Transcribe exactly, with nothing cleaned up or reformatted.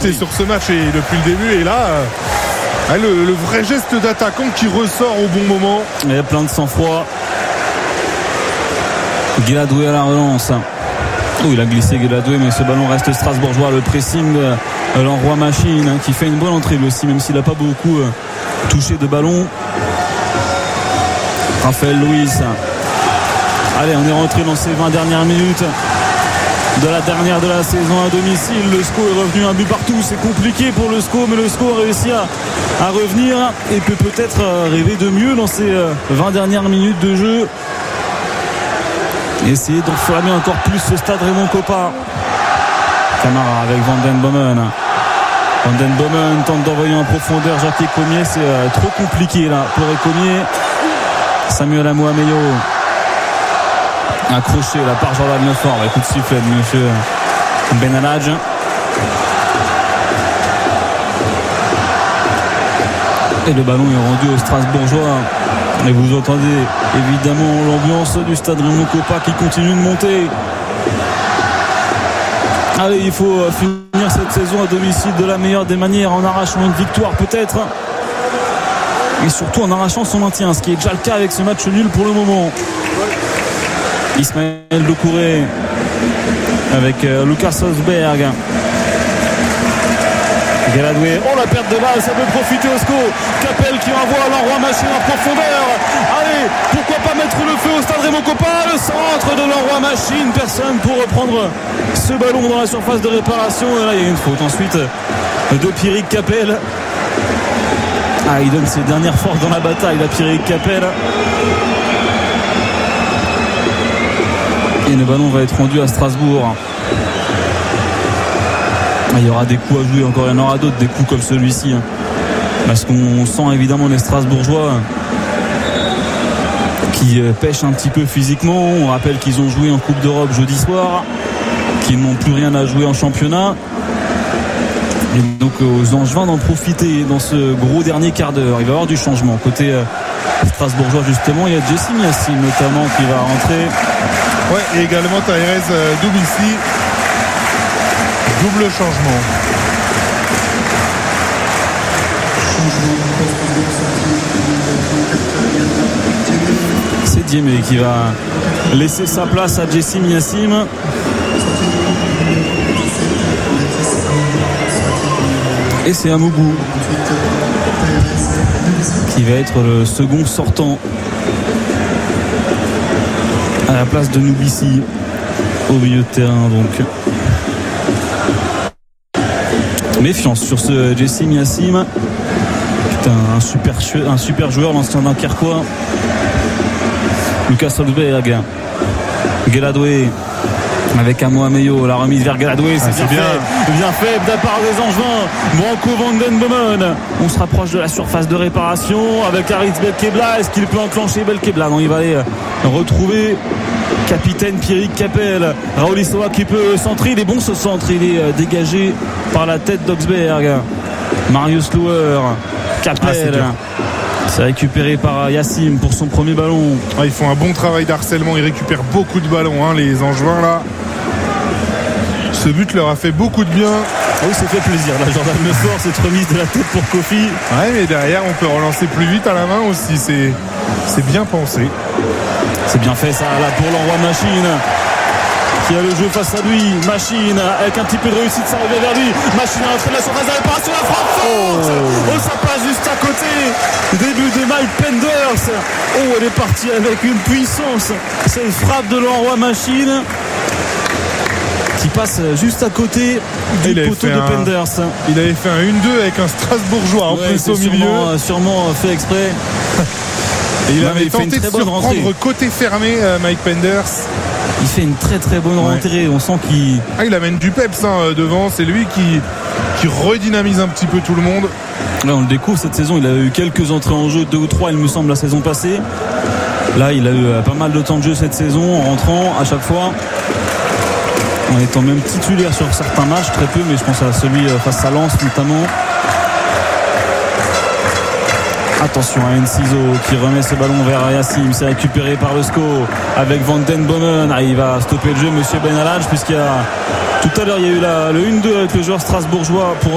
compter sur ce match et depuis le début. Et là, euh, le, le vrai geste d'attaquant qui ressort au bon moment. Il y a plein de sang-froid. Guéladoué à la relance. Oh, il a glissé Guéladoué, mais ce ballon reste strasbourgeois. Le pressing de l'Enroi Machine hein, qui fait une bonne entrée lui aussi, même s'il n'a pas beaucoup euh, touché de ballon. Raphaël Louis. Allez, on est rentré dans ces vingt dernières minutes de la dernière de la saison à domicile. Le S C O est revenu un but partout. C'est compliqué pour le S C O, mais le S C O a réussi à, à revenir et peut peut-être rêver de mieux dans ces vingt dernières minutes de jeu. Essayer d'enflammer encore plus ce stade Raymond Kopa. Camara avec Van den Bomen. Van den Bomen tente d'envoyer en profondeur Jacques Écomier. C'est euh, trop compliqué là pour Écomier. Samuel Amouameyo accroché là par Jordan Lefort. Écoute sifflet de monsieur Benalaj. Et le ballon est rendu au Strasbourgeois. Et vous entendez évidemment l'ambiance du stade Raymond Kopa qui continue de monter. Allez, il faut finir cette saison à domicile de la meilleure des manières en arrachant une victoire peut-être. Et surtout en arrachant son maintien, ce qui est déjà le cas avec ce match nul pour le moment. Ismaël Doucouré avec euh, Lucas Osberg. Guéladoué, oh la perte de balle, ça peut profiter au S C O. Capel qui envoie l'Enroi Machine en profondeur. Allez, pourquoi pas mettre le feu au stade Raymond Kopa. Le centre de l'Enroi Machine, personne pour reprendre ce ballon dans la surface de réparation. Et là il y a une faute ensuite de Pierrick Capel. Ah, il donne ses dernières forces dans la bataille, la Pierrick Capel. Et le ballon va être rendu à Strasbourg. Il y aura des coups à jouer, encore il y en aura d'autres, des coups comme celui-ci. Parce qu'on sent évidemment les Strasbourgeois qui pêchent un petit peu physiquement. On rappelle qu'ils ont joué en Coupe d'Europe jeudi soir, qu'ils n'ont plus rien à jouer en championnat. Et donc aux Angevins d'en profiter dans ce gros dernier quart d'heure. Il va y avoir du changement côté strasbourgeois justement. Il y a Jesse Miassi notamment qui va rentrer. Ouais, et également Thérèse Doubici. Double changement. C'est Diémé qui va laisser sa place à Jesse Miassim. Et c'est Amougou qui va être le second sortant à la place de Noubissi au milieu de terrain donc. Méfiance sur ce Jesse Miassim. Putain, un super, un super joueur, l'ancien Dunkerquois. Lucas Solberg. Guéladoué avec Amouameyo. La remise vers Guéladoué, c'est, ah, c'est bien, bien fait. Bien fait de la part des Angevins. Branco Van den Bomen. On se rapproche de la surface de réparation avec Aritz Belkebla. Est-ce qu'il peut enclencher Belkebla? Non, il va aller retrouver capitaine Pierrick Capel. Raoul Issoa qui peut centrer. Il est bon ce centre. Il est dégagé par la tête d'Oxberg. Marius Louer. Capel. Ah, c'est récupéré par Yassim pour son premier ballon. Ah, ils font un bon travail d'harcèlement. Ils récupèrent beaucoup de ballons, hein, les Angevins là. Ce but leur a fait beaucoup de bien. Oh, ça fait plaisir. Là, Jordan Lefort, cette remise de la tête pour Kofi. Ouais, mais derrière, on peut relancer plus vite à la main aussi. C'est, c'est bien pensé. C'est bien fait ça là pour l'Enroi Machine qui a le jeu face à lui. Machine avec un petit peu de réussite, ça revient vers lui. Machine à l'entrée de la surface de réparation, la frappe forte. Oh. oh ça passe juste à côté. Début de Mike Penders. Oh elle est partie avec une puissance. Cette frappe de l'Enroi Machine qui passe juste à côté du poteau de un, Penders. Il avait fait un un deux avec un Strasbourgeois en ouais, plus au sûrement, milieu. Sûrement fait exprès. Et il non, avait il tenté de surprendre rentrée. Côté fermé euh, Mike Penders. Il fait une très très bonne ouais. rentrée. On sent qu'il ah, il amène du peps hein, devant. C'est lui qui, qui redynamise un petit peu tout le monde. Là on le découvre cette saison. Il a eu quelques entrées en jeu, deux ou trois il me semble la saison passée. Là il a eu pas mal de temps de jeu cette saison en rentrant à chaque fois, en étant même titulaire sur certains matchs, très peu, mais je pense à celui face à Lens notamment. Attention à Enciso qui remet ce ballon vers Yassim. C'est récupéré par le S C O avec Van den Bomen. Ah, il va stopper le jeu monsieur Benalaj, puisqu'il y a tout à l'heure il y a eu la, le un deux avec le joueur strasbourgeois pour